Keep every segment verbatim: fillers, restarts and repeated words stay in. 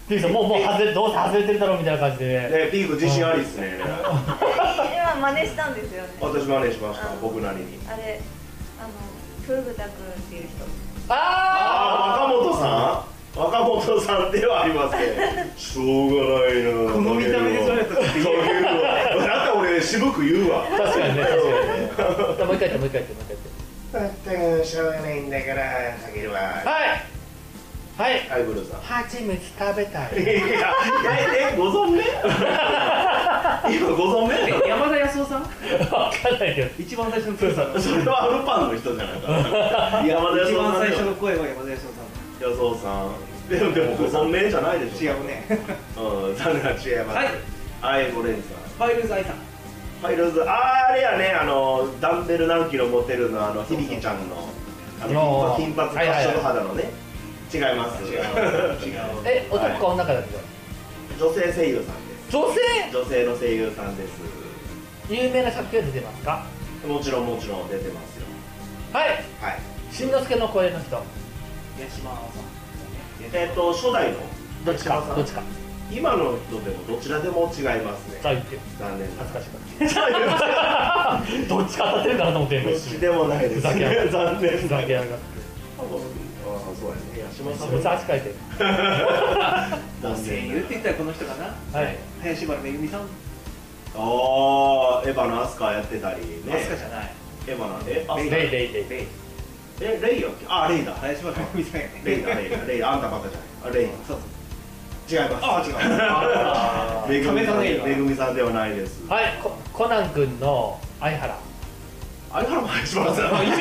ピークさんもうもう外れどうせ外れてるだろうみたいな感じでね、ピーク自信ありっすね。 今真似したんですよね。 私真似しました、僕なりに。 あれ、あのフグタ君っていう人。 あああ、若本さん。若本さんではありません。しょうがないな。 この見た目でそれやったらそういうわ。なんか俺渋く言うわ。 確かにね、確かにね。もう一回言ってもう一回言ってもう一回言って。 まったくしょうがないんだから、かけるわ。 はいはいはい、ブルーさん。 蜂蜜食べたい。 いや、え、ご存命？今ご存命？ え、山田康夫さん？ わかんないけど。 一番最初のプーさん。 それはルパンの人じゃないか。山田一康夫さん。 番最初の声は山田康夫さん。 安尾さん。でもでもご存命じゃないでしょ。 違うね。 うん、残念な違います。 はい。 はい、ゴレンさん。 ファイルズアイさん。 ファイルズ、あー、あれやね、あのダンベル何キロ持てるの、あの響ちゃんの。あの金髪褐色肌のね。違います。違う。違う。 え、男か女かだけど。 女性声優さんです。 女性？ 女性の声優さんです。 有名な作品は出てますか？ もちろんもちろん出てますよ。 はい。 はい。 しんのすけの声の人。 八島さん。 えっと初代のどっちかどっちか。 今の人でもどちらでも違いますね。 さあ言ってよ。 残念。 恥ずかしかった。どっちか当たってるかなと思ってんの。 どっちでもないです。 ふざけやがって。 残念。 ふざけやがって。 ああ、そうやね。八島さんむちゃくちゃ書いてる。 声優って言ったらこの人かな。 はい。 林原めぐみさん。 ああ、エヴァのアスカやってたりね。 アスカじゃない。 エヴァのえ、アスカ。 レイレイレイ。 レイ。 え、レイやっけ？あ、レイだ。 林原めぐみさんやね。 レイだ、レイだ、レイだ。あんたバカじゃない。あ、レイ。 そうそう。 違います。 あ、違う。 めぐみさん、 亀田めぐみさんではないです。 はい、ココナン君の相原。 相原も林原さん。 一緒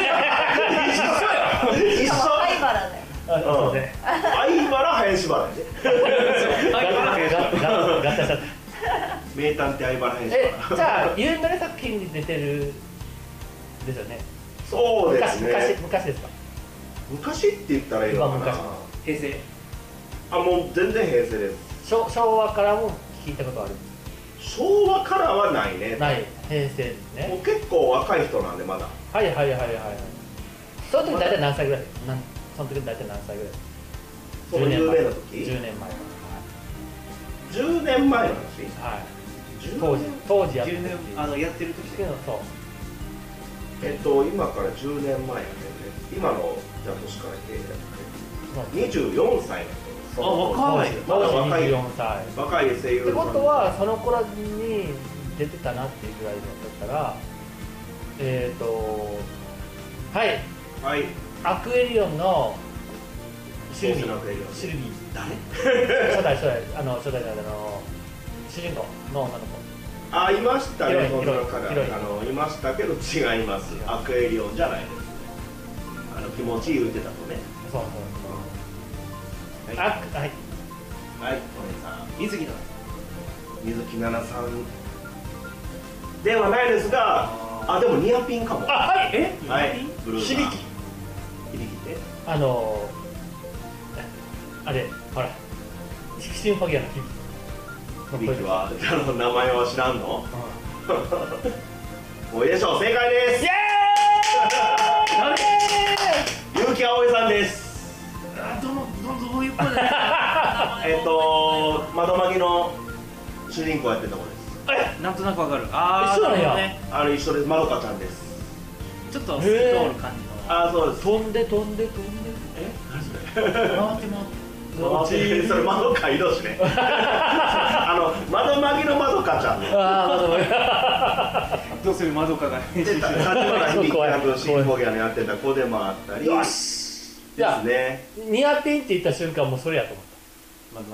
一緒。 灰原だよ。 そうね。 相原林原ね。 ガッタしちゃった。 名探偵相原林え、 原。 じゃあ有名な作品に出てるですよね。 そうです昔昔ね。 昔ですか。 昔って言ったらいいのかな。 平成。 あ、もう全然平成です。 昭昭和からも聞いたことある。 昭和からはないね。 ない平成ですね。 もう結構若い人なんでまだ。 はいはいはいはいはい。その時大体何歳ぐらい？なんその時大体何歳ぐらい？ その有名な時。 じゅうねんまえ。 じゅうねんまえの話。 はい。当時当時やってる。 あのやってる時けどそう。 えっと今からじゅうねんまえやね。今のじゃあ年から計にじゅうよんさいの人。 あ、若い。 まだ若いにじゅうよんさい。 若い声優さん。 ってことはその頃に出てたなっていうぐらいだったら、えっ、ー、とはいはいアクエリオンのシルビーシルビー誰？初代初代あの初代のあの主人公の女の子。 あ、いましたね。そんな広い方広いあのいましたけど違います。アクエリオンじゃないです。あの気持ちいい言ってたとね。 そうそう。 はい、 あ、はい。 はい、お姉さん。 水木奈水木奈々さんではないですが、あ、でもニアピンかも。 あ、はい。え？ はい。ブルーさん。 響き。 響きってあのあれほらシンフォギアの響き。 響きはあの名前は知らんの？もういいでしょう。正解です。 イエーイ。 結城葵さんです。 あ、どのどどういう声だよ。 えっと窓マギの主人公やってた子です。 え、 なんとなくわかる。ああ、 一緒なんやね。 あれ一緒です。まどかちゃんです。 ちょっと透き通る感じの。 あ、そうです。 飛んで飛んで飛んで。 え、何それ？ 回って回ってそれまどかいろしね。あの窓マギのまどかちゃんね。 あどうするまどかが編集で、 して立花響役シンフォギアのやってた子でもあったり。 よし。 ですね。 ニアピンって言った瞬間もうそれやと思った。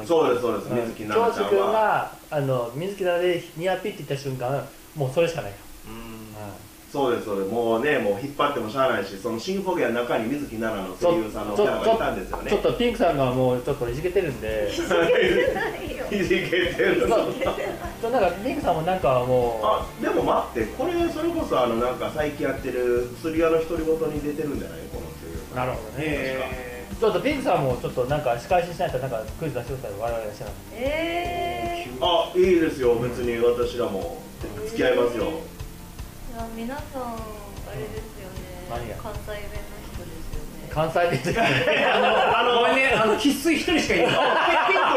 そうですそうです。水木奈々ちゃん長州君は。 があの水木奈々でニアピンって言った瞬間もうそれしかないよ。 そうですそうです。もうね、もう引っ張ってもしゃあないし、そのシンフォギアの中に水木奈々の声優さんのキャラがいたんですよね。 ちょっとピンクさんがもうちょっといじけてるんで。 いじけてる。 そうなんかピンクさんもなんかもう。 あ、でも待って、これそれこそあのなんか最近やってる薬屋の独り言に出てるんじゃないこの声優さん。 なるほどね。 えちょっとピンクさんもちょっとなんか仕返ししないとなんかクイズ出してください。我々が知らない。 えー。 あ、いいですよ。別に私らも付き合いますよ。 いや、皆さんあれですよね。 何が関西弁の人ですよね。 関西弁ですね。 あのあのごめんね、あの生粋一人しかいない。 ピンク